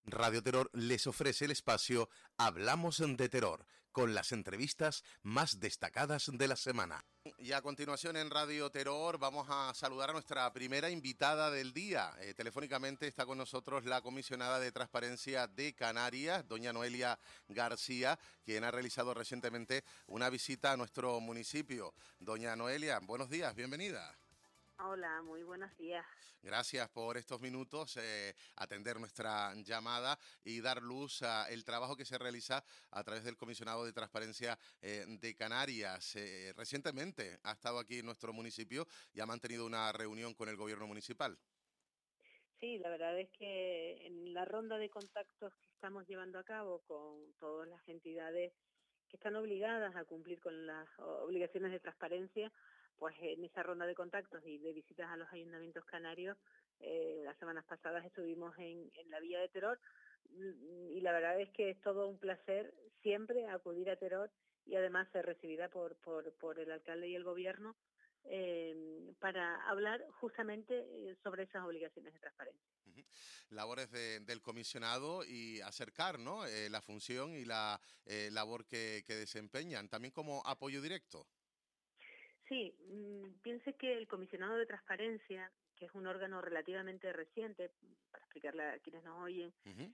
Radio Terror les ofrece el espacio Hablamos de Terror, con las entrevistas más destacadas de la semana. Y a continuación en Radio Terror vamos a saludar a nuestra primera invitada del día. Telefónicamente está con nosotros la comisionada de Transparencia de Canarias, doña Noelia García, quien ha realizado recientemente una visita a nuestro municipio. Doña Noelia, buenos días, bienvenida. Hola, muy buenos días. Gracias por estos minutos, atender nuestra llamada y dar luz al trabajo que se realiza a través del Comisionado de Transparencia de Canarias. Recientemente ha estado aquí en nuestro municipio y ha mantenido una reunión con el gobierno municipal. Sí, la verdad es que en la ronda de contactos que estamos llevando a cabo con todas las entidades que están obligadas a cumplir con las obligaciones de transparencia, pues en esa ronda de contactos y de visitas a los ayuntamientos canarios, las semanas pasadas estuvimos en la Villa de Terror y la verdad es que es todo un placer siempre acudir a Terror y además ser recibida por el alcalde y el gobierno para hablar justamente sobre esas obligaciones de transparencia. Labores del comisionado y acercar, ¿no?, la función y la labor que desempeñan, también como apoyo directo. Sí, piense que el Comisionado de Transparencia, que es un órgano relativamente reciente, para explicarle a quienes nos oyen,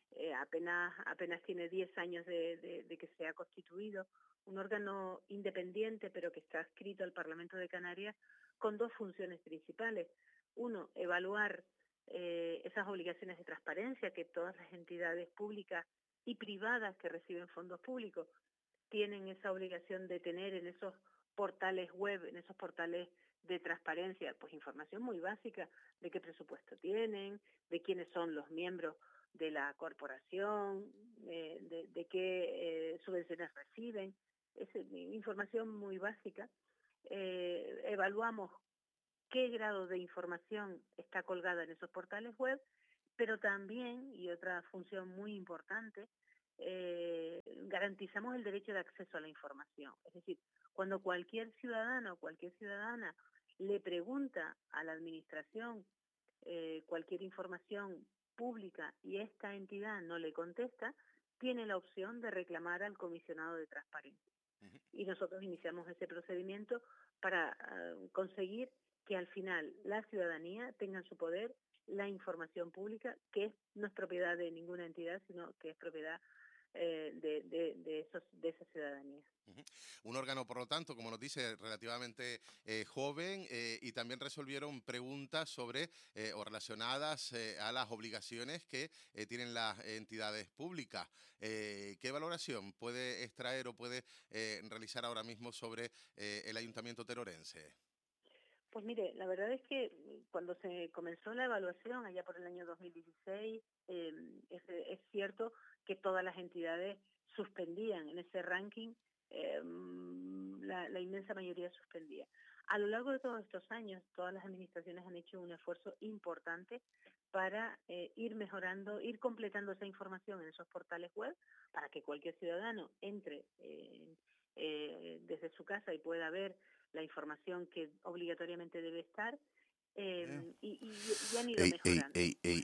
apenas tiene 10 años de que se ha constituido, un órgano independiente pero que está adscrito al Parlamento de Canarias con dos funciones principales. Uno, evaluar esas obligaciones de transparencia que todas las entidades públicas y privadas que reciben fondos públicos tienen esa obligación de tener en esos portales web, en esos portales de transparencia, pues información muy básica de qué presupuesto tienen, de quiénes son los miembros de la corporación, de qué subvenciones reciben, es información muy básica. Evaluamos qué grado de información está colgada en esos portales web, pero también, y otra función muy importante, garantizamos el derecho de acceso a la información. Es decir, cuando cualquier ciudadano o cualquier ciudadana le pregunta a la administración cualquier información pública y esta entidad no le contesta, tiene la opción de reclamar al comisionado de transparencia. Y nosotros iniciamos ese procedimiento para conseguir que al final la ciudadanía tenga en su poder la información pública, que no es propiedad de ninguna entidad, sino que es propiedad de esa ciudadanía. Un órgano, por lo tanto, como nos dice, relativamente joven y también resolvieron preguntas sobre o relacionadas a las obligaciones que tienen las entidades públicas. ¿Qué valoración puede extraer o puede realizar ahora mismo sobre el Ayuntamiento terorense? Pues mire, la verdad es que cuando se comenzó la evaluación, allá por el año 2016, es cierto que todas las entidades suspendían en ese ranking, la inmensa mayoría suspendía. A lo largo de todos estos años, todas las administraciones han hecho un esfuerzo importante para ir mejorando, ir completando esa información en esos portales web, para que cualquier ciudadano entre desde su casa y pueda ver la información que obligatoriamente debe estar, y han ido mejorando.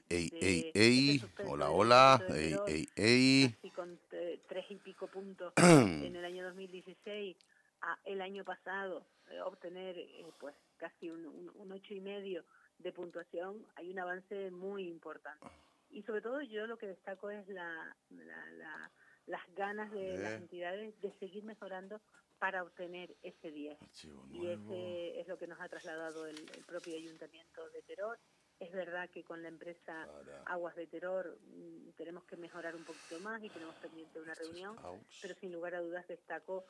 Hola, casi con 3 y pico puntos en el año 2016, el año pasado obtener pues casi un 8,5 de puntuación, hay un avance muy importante. Y sobre todo yo lo que destaco es las ganas de las entidades de seguir mejorando para obtener ese 10. Y ese es lo que nos ha trasladado el propio Ayuntamiento de Terror. Es verdad que con la empresa Aguas de Terror tenemos que mejorar un poquito más y tenemos pendiente una reunión, pero sin lugar a dudas destaco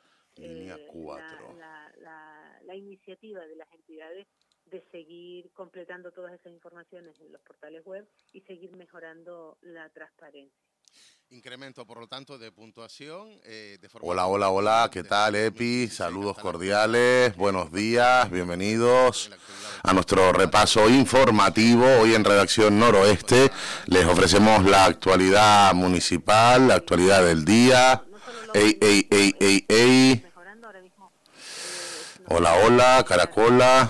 la iniciativa de las entidades de seguir completando todas esas informaciones en los portales web y seguir mejorando la transparencia. Incremento, por lo tanto, de puntuación. De forma hola, ¿qué tal, Epi? Saludos cordiales, buenos días, bienvenidos a nuestro repaso informativo. Hoy en Redacción Noroeste les ofrecemos la actualidad municipal, la actualidad del día. Hola, Caracola.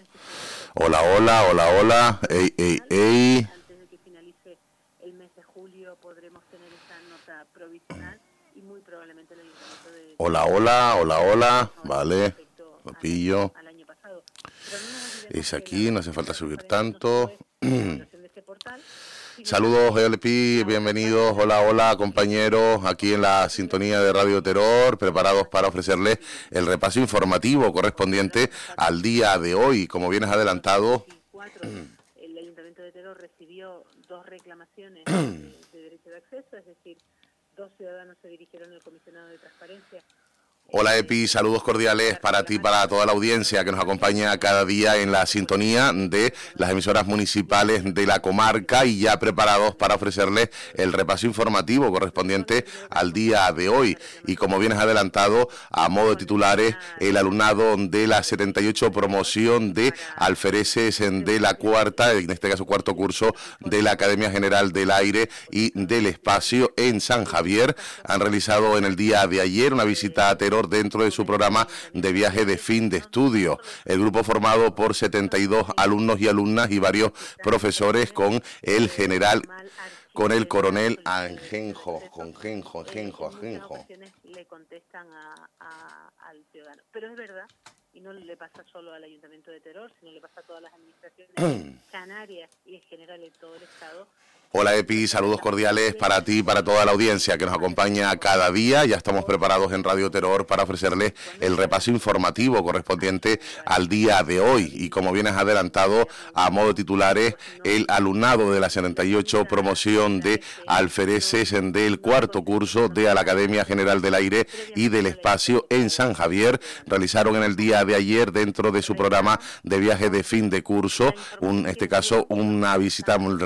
Hola. Antes de que finalice el mes de julio tener esa nota provisional y muy probablemente el Ayuntamiento de... Hola, vale, lo pillo. Al año pasado. Pero no nos olvidemos Es aquí, no hace falta subir tanto. De este portal, Saludos, Lepi, bienvenidos, hola compañeros, aquí en la sintonía de Radio Terror, preparados para ofrecerles el repaso informativo correspondiente al día de hoy. Como bien has adelantado, el Ayuntamiento de Terror recibió 2 reclamaciones de derecho de acceso, es decir, 2 ciudadanos se dirigieron al comisionado de transparencia. Hola Epi, saludos cordiales para ti, para toda la audiencia que nos acompaña cada día en la sintonía de las emisoras municipales de la comarca y ya preparados para ofrecerles el repaso informativo correspondiente al día de hoy. Y como bien has adelantado, a modo de titulares, el alumnado de la 78 promoción de alfereces de la cuarta, en este caso cuarto curso de la Academia General del Aire y del Espacio en San Javier, han realizado en el día de ayer una visita a Terror dentro de su programa de viaje de fin de estudio. El grupo formado por 72 alumnos y alumnas y varios profesores con el coronel Ajenjo. Le contestan al ciudadano. Pero es verdad, y no le pasa solo al Ayuntamiento de Terror, sino le pasa a todas las administraciones canarias y en general en todo el Estado. Hola Epi, saludos cordiales para ti y para toda la audiencia que nos acompaña cada día. Ya estamos preparados en Radio Terror para ofrecerles el repaso informativo correspondiente al día de hoy. Y como bien has adelantado, a modo de titulares, el alumnado de la 78 promoción de alfereces del cuarto curso de la Academia General del Aire y del Espacio en San Javier realizaron en el día de ayer dentro de su programa de viaje de fin de curso, en este caso una visita muy...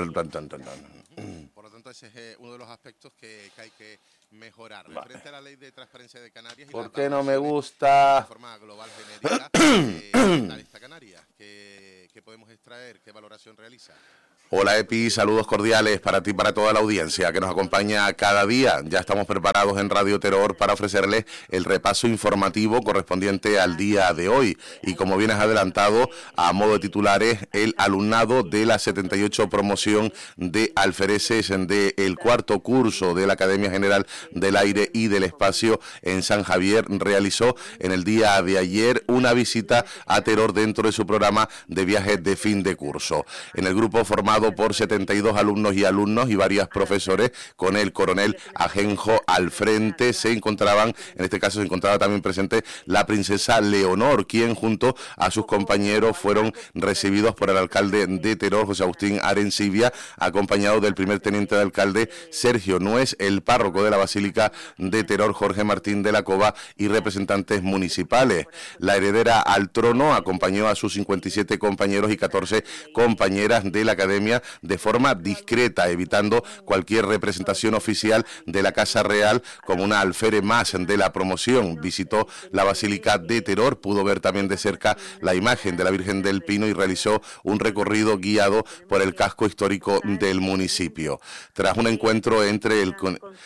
Por lo tanto, ese es uno de los aspectos que hay que mejorar. Frente a la ley de transparencia de Canarias y ¿por qué no me gusta? De forma global genérica, ¿qué tal está Canarias? ¿Qué podemos extraer? ¿Qué valoración realiza? Hola Epi, saludos cordiales para ti y para toda la audiencia que nos acompaña cada día. Ya estamos preparados en Radio Terror para ofrecerles el repaso informativo correspondiente al día de hoy. Y como bien has adelantado, a modo de titulares, el alumnado de la 78 promoción de alfereces del cuarto curso de la Academia General del Aire y del Espacio en San Javier realizó en el día de ayer una visita a Terror dentro de su programa de viajes de fin de curso. En el grupo formado por 72 alumnos y alumnos y varios profesores, con el coronel Ajenjo al frente, se encontraba también presente la princesa Leonor, quien junto a sus compañeros fueron recibidos por el alcalde de Terror, José Agustín Arencibia, acompañado del primer teniente de alcalde Sergio Nuez, el párroco de la Basílica de Terror, Jorge Martín de la Cova, y representantes municipales. La heredera al trono acompañó a sus 57 compañeros y 14 compañeras de la academia de forma discreta, evitando cualquier representación oficial de la Casa Real como una alférez más de la promoción. Visitó la Basílica de Terror, pudo ver también de cerca la imagen de la Virgen del Pino y realizó un recorrido guiado por el casco histórico del municipio. Tras un encuentro entre el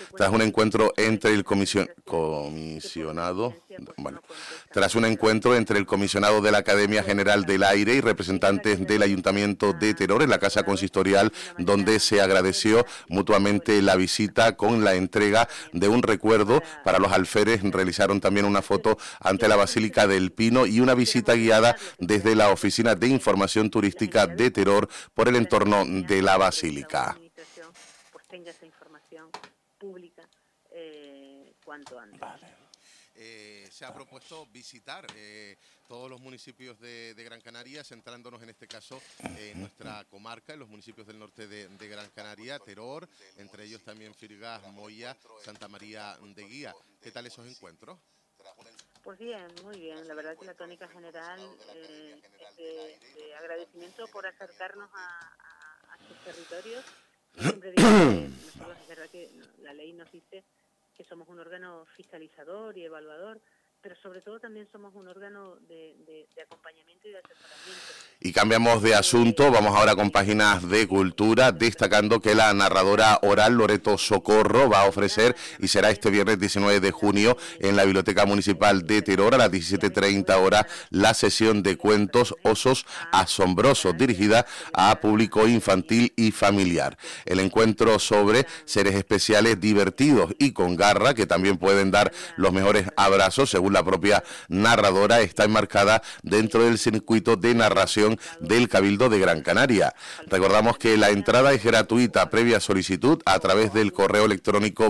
comisionado de la Academia General del Aire y representantes del Ayuntamiento de Terror en la Casa Consistorial, donde se agradeció mutuamente la visita con la entrega de un recuerdo para los alférez. Realizaron también una foto ante la Basílica del Pino y una visita guiada desde la Oficina de Información Turística de Terror por el entorno de la Basílica. Pues tenga esa información pública cuanto antes. Se ha propuesto visitar todos los municipios de Gran Canaria, centrándonos en este caso en nuestra comarca, en los municipios del norte de Gran Canaria, Terror, entre ellos también Firgas, Moya, Santa María de Guía. ¿Qué tal esos encuentros? Pues bien, muy bien. La verdad que la tónica general es de agradecimiento por acercarnos a sus territorios. Yo siempre digo que nosotros, es verdad que la ley nos dice que somos un órgano fiscalizador y evaluador, pero sobre todo también somos un órgano de acompañamiento y de asesoramiento. Y cambiamos de asunto, vamos ahora con páginas de cultura, destacando que la narradora oral Loreto Socorro va a ofrecer, y será este viernes 19 de junio, en la Biblioteca Municipal de Teror, a las 17:30 horas, la sesión de cuentos Osos Asombrosos, dirigida a público infantil y familiar. El encuentro sobre seres especiales divertidos y con garra, que también pueden dar los mejores abrazos, según la propia narradora, está enmarcada dentro del circuito de narración del Cabildo de Gran Canaria. Recordamos que la entrada es gratuita previa solicitud a través del correo electrónico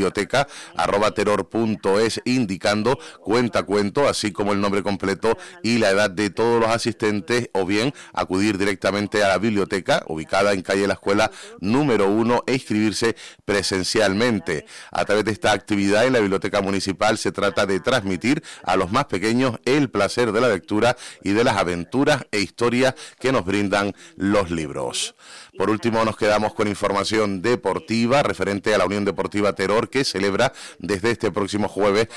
biblioteca@teror.es, indicando cuentacuento, así como el nombre completo y la edad de todos los asistentes, o bien acudir directamente a la biblioteca, ubicada en calle La Escuela número 1, e inscribirse presencialmente. A través de esta actividad en la Biblioteca Municipal se trata de transmitir a los más pequeños el placer de la lectura y de las aventuras e historias que nos brindan los libros. Por último, nos quedamos con información deportiva referente a la Unión Deportiva Teror, que celebra desde este próximo jueves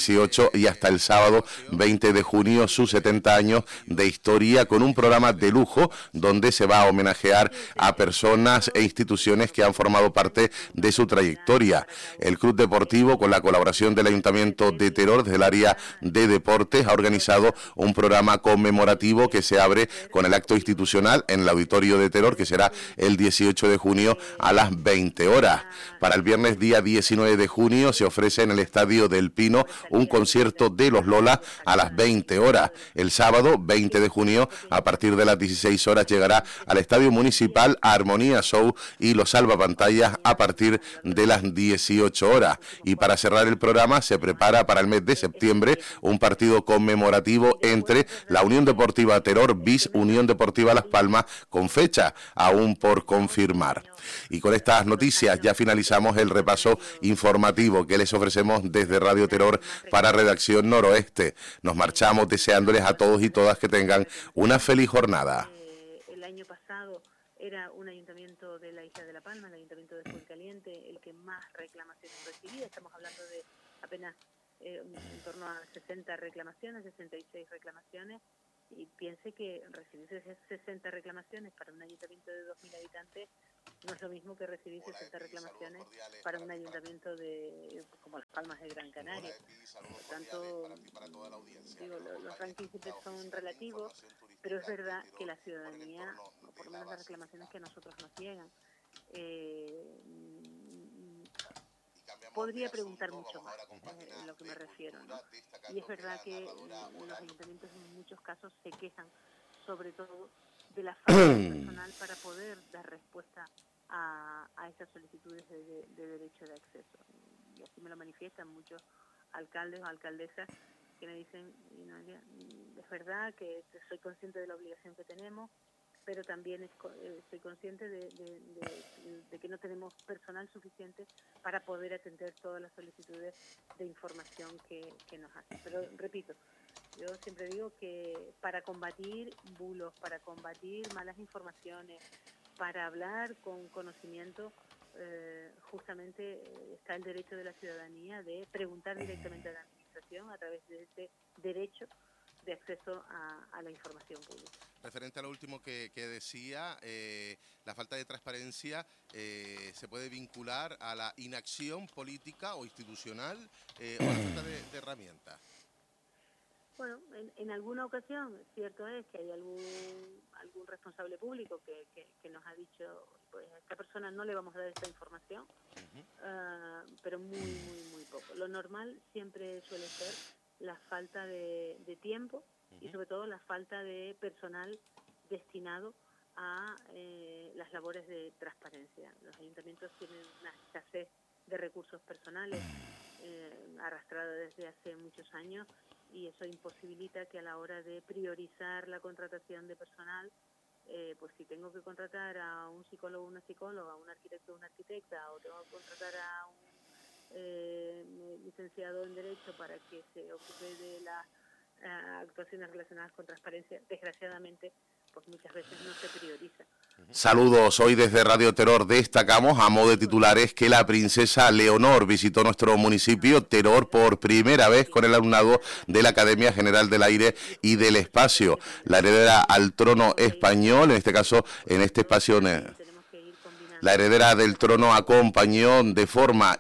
18 y hasta el sábado 20 de junio sus 70 años de historia, con un programa de lujo donde se va a homenajear a personas e instituciones que han formado parte de su trayectoria. El Club Deportivo, con la colaboración del Ayuntamiento de Teror, desde el área de deportes, ha organizado un programa conmemorativo que se abre con el acto institucional en el Auditorio de Teror, que será el 18 de junio a las 20 horas. Para el viernes día 19 de junio se ofrece en el Estadio del Pino un concierto de los Lolas a las 20 horas. El sábado 20 de junio, a partir de las 16 horas, llegará al Estadio Municipal Armonía Show y los salvapantallas a partir de las 18 horas. Y para cerrar el programa, se prepara para el mes de septiembre un partido conmemorativo entre la Unión Deportiva Teror bis Unión Deportiva Las Palmas, con fecha aún por confirmar. Y con estas noticias ya finalizamos el repaso informativo que les ofrecemos desde Radio Teror para Redacción Noroeste. Nos marchamos deseándoles a todos y todas que tengan una feliz jornada. El año pasado era un ayuntamiento de la Isla de La Palma, el ayuntamiento de Fuencaliente, el que más reclamaciones recibía. Estamos hablando de apenas en torno a 60 reclamaciones, 66 reclamaciones, y piense que recibir 60 reclamaciones para un ayuntamiento de 2.000 habitantes no es lo mismo que recibir 60 reclamaciones para un ayuntamiento como Las Palmas de Gran Canaria. Por tanto, digo, los rankings siempre son relativos, pero es verdad que la ciudadanía, o por lo menos las reclamaciones que a nosotros nos llegan, podría preguntar mucho más, en lo que me refiero, ¿no? Y es verdad que los ayuntamientos en muchos casos se quejan, sobre todo, de la falta de personal para poder dar respuesta a esas solicitudes de derecho de acceso. Y así me lo manifiestan muchos alcaldes o alcaldesas que me dicen, es verdad que soy consciente de la obligación que tenemos, pero también soy consciente de que no tenemos personal suficiente para poder atender todas las solicitudes de información que nos hacen. Pero repito, yo siempre digo que para combatir bulos, para combatir malas informaciones, para hablar con conocimiento, justamente está el derecho de la ciudadanía de preguntar directamente a la administración a través de ese derecho de acceso a la información pública. Referente a lo último que decía, la falta de transparencia se puede vincular a la inacción política o institucional o a la falta de herramientas. Bueno, en alguna ocasión, cierto es que hay algún responsable público que nos ha dicho, pues a esta persona no le vamos a dar esta información, pero muy poco. Lo normal siempre suele ser la falta de tiempo y sobre todo la falta de personal destinado a las labores de transparencia. Los ayuntamientos tienen una escasez de recursos personales arrastrada desde hace muchos años, y eso imposibilita que a la hora de priorizar la contratación de personal, pues si tengo que contratar a un psicólogo o una psicóloga, a un arquitecto o una arquitecta, o tengo que contratar a un licenciado en Derecho para que se ocupe de las actuaciones relacionadas con transparencia, desgraciadamente pues muchas veces no se prioriza. Saludos, hoy desde Radio Terror destacamos a modo de titulares que la princesa Leonor visitó nuestro municipio Terror por primera vez con el alumnado de la Academia General del Aire y del Espacio. La heredera al trono español, en este caso, en este espacio, la heredera del trono acompañó de forma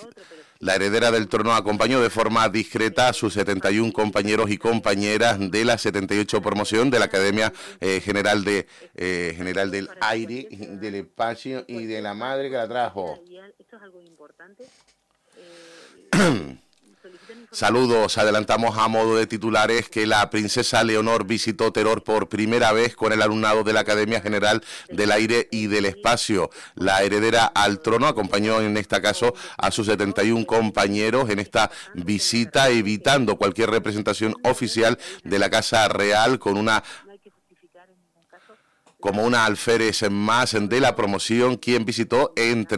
discreta a sus 71 compañeros y compañeras de la 78 promoción de la Academia General del Aire, del Espacio y de la madre que la trajo. Esto es algo importante. Saludos, adelantamos a modo de titulares que la princesa Leonor visitó Terror por primera vez con el alumnado de la Academia General del Aire y del Espacio. La heredera al trono acompañó en este caso a sus 71 compañeros en esta visita, evitando cualquier representación oficial de la Casa Real como una alférez más de la promoción, quien visitó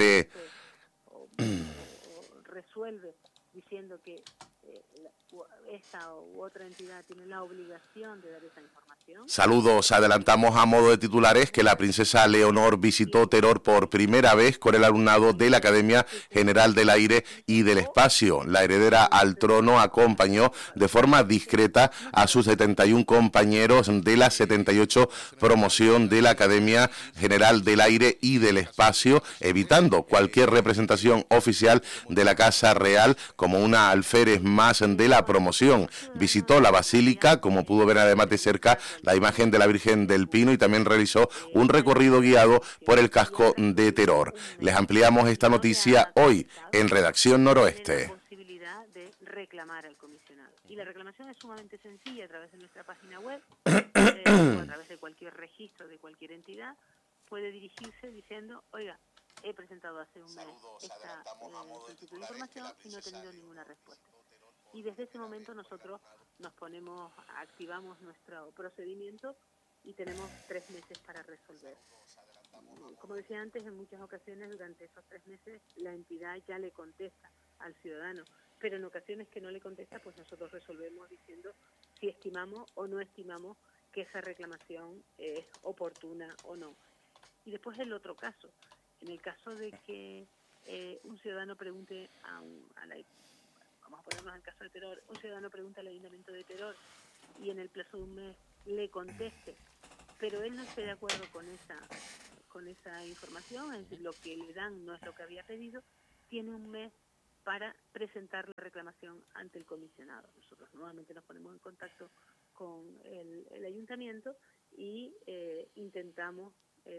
resuelve diciendo que esta u otra entidad tiene la obligación de dar esa información. Saludos, adelantamos a modo de titulares que la princesa Leonor visitó Terror por primera vez con el alumnado de la Academia General del Aire y del Espacio. La heredera al trono acompañó de forma discreta a sus 71 compañeros de la 78 promoción de la Academia General del Aire y del Espacio, evitando cualquier representación oficial de la Casa Real como una alférez más de la promoción. Visitó la Basílica, como pudo ver además de cerca la imagen de la Virgen del Pino, y también realizó un recorrido guiado por el casco de Terror. Les ampliamos esta noticia hoy en Redacción Noroeste. La posibilidad de reclamar al comisionado. Y la reclamación es sumamente sencilla a través de nuestra página web o a través de cualquier registro de cualquier entidad. Puede dirigirse diciendo, oiga, he presentado hace un mes esta solicitud de información y no he tenido ninguna respuesta. Y desde ese momento nosotros activamos nuestro procedimiento y tenemos 3 meses para resolver. Como decía antes, en muchas ocasiones durante esos 3 meses la entidad ya le contesta al ciudadano, pero en ocasiones que no le contesta, pues nosotros resolvemos diciendo si estimamos o no estimamos que esa reclamación es oportuna o no. Y después el otro caso, en el caso de que un ciudadano pregunte vamos a ponernos en el caso de Terror, un ciudadano pregunta al Ayuntamiento de Terror y en el plazo de un mes le conteste, pero él no esté de acuerdo con esa información, es decir, lo que le dan no es lo que había pedido, tiene un mes para presentar la reclamación ante el comisionado. Nosotros nuevamente nos ponemos en contacto con el Ayuntamiento y intentamos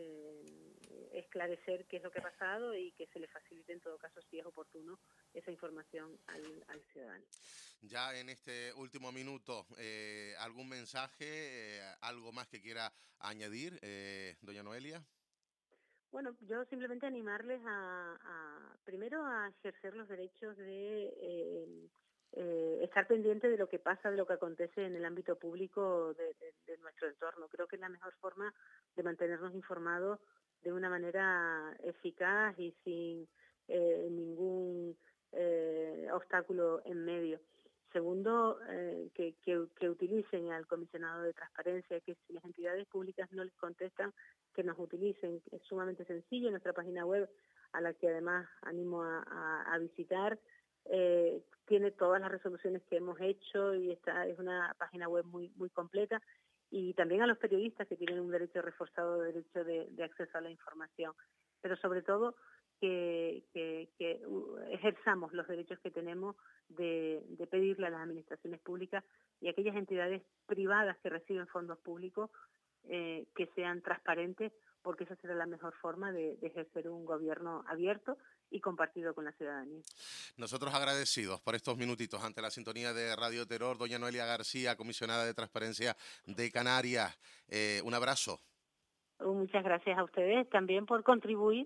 esclarecer qué es lo que ha pasado y que se le facilite en todo caso, si es oportuno, esa información al ciudadano. Ya en este último minuto, ¿algún mensaje, algo más que quiera añadir, doña Noelia? Bueno, yo simplemente animarles primero a ejercer los derechos de estar pendiente de lo que pasa, de lo que acontece en el ámbito público de nuestro entorno. Creo que es la mejor forma de mantenernos informados de una manera eficaz y sin ningún obstáculo en medio. Segundo, que utilicen al comisionado de transparencia, que si las entidades públicas no les contestan, que nos utilicen. Es sumamente sencillo, nuestra página web, a la que además animo a visitar, tiene todas las resoluciones que hemos hecho y esta es una página web muy, muy completa. Y también a los periodistas, que tienen un derecho reforzado, derecho de acceso a la información. Pero sobre todo que ejerzamos los derechos que tenemos de pedirle a las administraciones públicas y a aquellas entidades privadas que reciben fondos públicos que sean transparentes, porque esa será la mejor forma de ejercer un gobierno abierto y compartido con la ciudadanía. Nosotros agradecidos por estos minutitos ante la sintonía de Radio Terror. Doña Noelia García, comisionada de Transparencia de Canarias, un abrazo. Muchas gracias a ustedes también por contribuir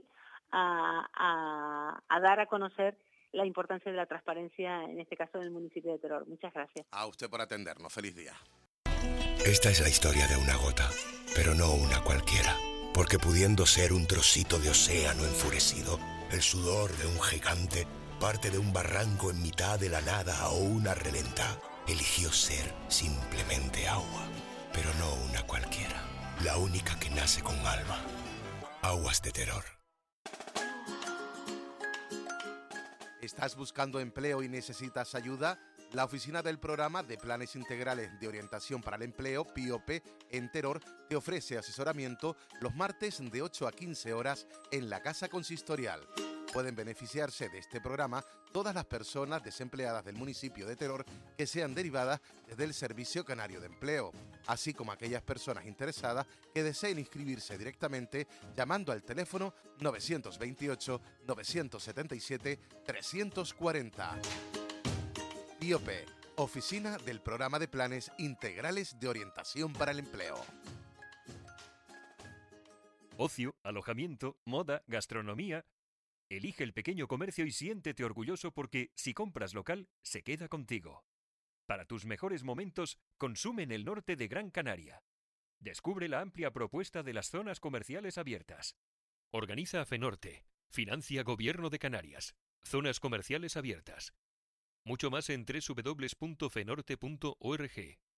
a dar a conocer la importancia de la transparencia, en este caso en el municipio de Terror. Muchas gracias. A usted por atendernos. Feliz día. Esta es la historia de una gota, pero no una cualquiera, porque pudiendo ser un trocito de océano enfurecido, el sudor de un gigante, parte de un barranco en mitad de la nada o una relenta, eligió ser simplemente agua, pero no una cualquiera. la única que nace con alma. Aguas de Terror. ¿Estás buscando empleo y necesitas ayuda? La oficina del Programa de Planes Integrales de Orientación para el Empleo, PIOPE, en Terror, te ofrece asesoramiento los martes de 8 a 15 horas en la Casa Consistorial. Pueden beneficiarse de este programa todas las personas desempleadas del municipio de Terror que sean derivadas desde el Servicio Canario de Empleo, así como aquellas personas interesadas que deseen inscribirse directamente llamando al teléfono 928-977-340. PIOPE, Oficina del Programa de Planes Integrales de Orientación para el Empleo. Ocio, alojamiento, moda, gastronomía. Elige el pequeño comercio y siéntete orgulloso porque, si compras local, se queda contigo. Para tus mejores momentos, consume en el norte de Gran Canaria. Descubre la amplia propuesta de las zonas comerciales abiertas. Organiza FENORTE. Financia Gobierno de Canarias. Zonas comerciales abiertas. Mucho más en www.fenorte.org.